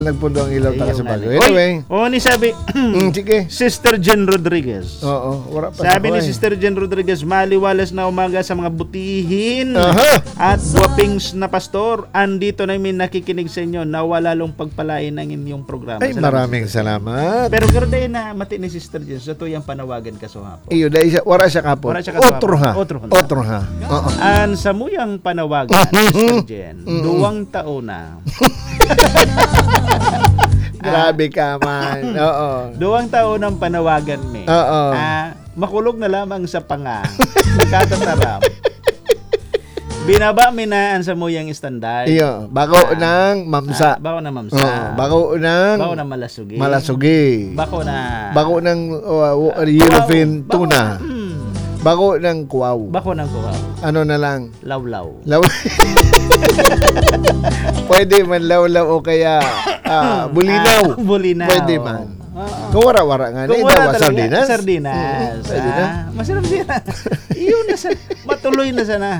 Nagpundo ang ilaw taka sa bago. Oy, Anyway. ni sabi, Sige. Sister Jen Rodriguez. Oo, wala pa. Sabi ni Sister Jen Rodriguez, maliwalas na umaga sa mga butihin Aha. at guwapings na pastor. Andito na may nakikinig sa inyo. Nawala long pagpalain ng inyong programa. Ay, maraming salamat. Pero garo dahil na mati ni Sister Jen, sa tuyang panawagan ka so hapo. Iyo, dahil siya, wala siya kapon. Wala siya kapon. Otro ha. Oo. An sa muyang panawagan, Sister Jen, 2 taon na. Grabe ka man. Oo. 2 taon ang panawagan mi. Oo. Makulog na lamang sa panga. Nagkatataram. Binaba mi na ang sa muyang standard. Iyo, bako ng mamsa. Bako na mamsa. Bako ng malasugi. Malasugi. Bako ng yellowfin tuna. Bako ng kuwaw. Bako ng kuwaw. Ano na lang? Lawlaw. Pwede man lawlaw o kaya bulinaw. Bulinaw. Pwede man. Kung wara-wara nga. Kung wara talaga. Sardinas. Sardinas. Pwede na. Masarap siya. Iyon na sa, matuloy na sana.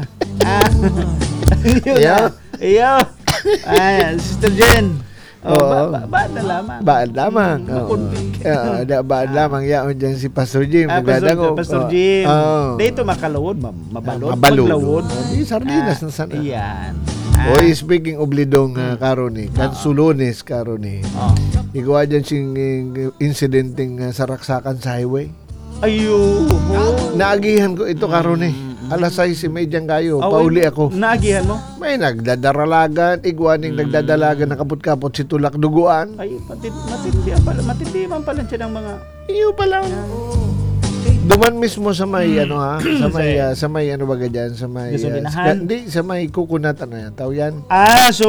Iyo. Sister Jen. Baad na lamang. Baad lamang. Baad lamang. Yaon dyan si Pastor Jim. Pastor Jim. Dito makalawod. Mabalod. Mabalod. Sardinas na sana. Iyan. Oy, speaking of lidong karoni, kansulones karoni. Igawa dyan sing incidenting saraksakan sa highway. Ayo. Naagihan ko ito karoni. Alas 6:30 kayo. Pauli ako. Naagihan mo? May nagdadaralagan, igwaning nagdadalagan, nakapot-kapot si tulak duguan. Ay, matindi man pala siya ng mga... Iyo pa lang. Duman mismo sa may sa may ano ba ganyan, sa may hindi sa may coconut ano yan, tao yan. So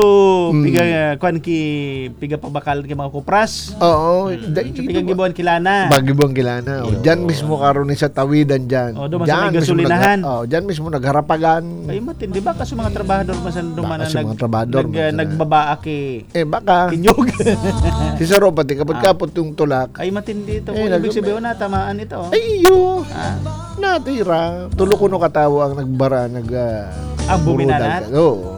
piga pabakal ki mga kupras. Oo, piga gibuan kilana. Bagibong kilana. Diyan mismo karon ni sa tawidan diyan. Diyan gasolinahan. Diyan mismo nagharapagan. Ay matindi ba kasi mga trabahador masan duman nagbabaa ki. Baka kinyog. Si Saro pati kapag-kapot yung tulak. Ay matindi ito. Ibig sabihin na tamaan ito. Ay natira. Tulo ko no katawa ang nagbara ang buminanan.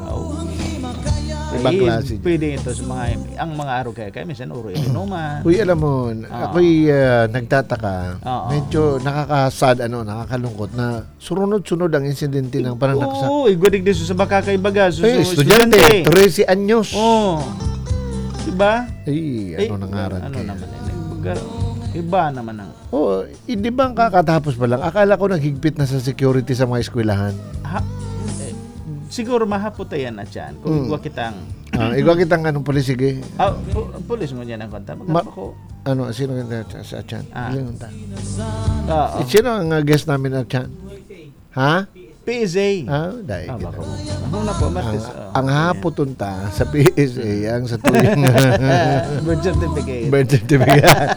Ibang klase. Pwede ito sa ang mga araw kaya minsan uro inuman. Uy, alam mo, ako'y nagtataka. Medyo nakakasad, nakakalungkot na sunod-sunod ang insidente ng pananaksak. Igwadig din sa baka kay baga. Estudyante, 13 anyos. Diba? Nangaran ano naman iba naman ang... Hindi ba ang kakatapos pa lang? Akala ko naghigpit na sa security sa mga eskwelahan. Siguro mahaputayan na dyan. Kung igwa kitang... igwa kitang anong pulis, sige. Pulis mo dyan ang konta. Sino sa dyan? Sino ang guest namin at dyan? Ha? PSA. Dahil kita. Ang haputunta sa PSA, ang sa tuwing... Birth certificate. Birth certificate.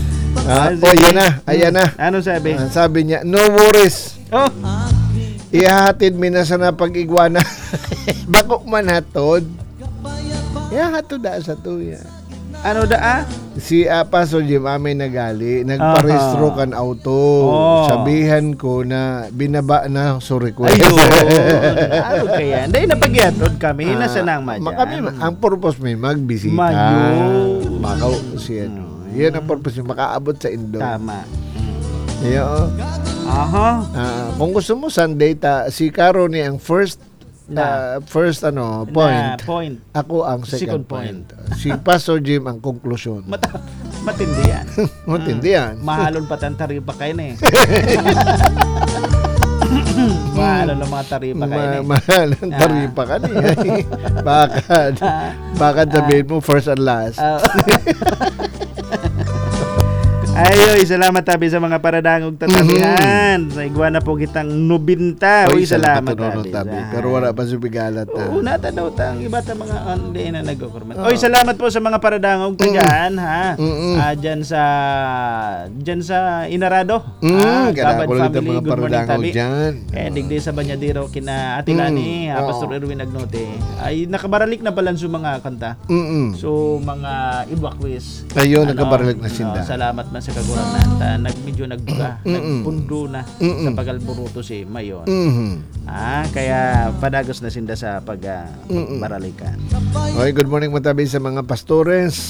Ayan na. Ano sabi? Sabi niya, no worries. Ihahatid mi na sana pag-igwana. Bako man hatod. Ihahatod da sa tuya. Ano da Si Pastor Jim amin nagali, nagparehistro kan auto. Sabihan ko na binaba na so request. Ano kaya? Dahil napagyatod kami, nasa nang madyan. Ang purpose may magbisita. Makaw siya. Yan ang purpose yung makaabot sa Indo. Tama. Kung gusto mo Sunday si Caro ni ang first point. Ako ang second point. Si Pastor Jim ang conclusion. Matindi yan. Matindi yan. Mahalon pa ang taripa kayo na Mahalon ang mga taripa kayo na Mahalon taripa ka na Bakit sabihin mo first and last. Ayoy, salamat tabi sa mga paradangog tatabihan. Sa igwa na po kitang nubinta. Uy, salamat tabi. Pero wala pa subigalat. Natanaw ta ang iba ta mga hindi na nag-government. Uy, salamat po sa mga paradangog tagaan diyan sa Inarado. Kabad family, good morning tabi. Digdi sa Banyadero kina Atilani, Pastor Erwin Agnote. Ay nakabaralik na pala sa mga kanta. So mga evacuees. Ayun, nakabaralik na sinda. Salamat man sa sa kagurangan ta medyo nagbuga, nagpundo na sa pagalburuto si Mayon. Kaya padagos na sinda sa pagbaralikan. Okay, good morning matabi sa mga pastores,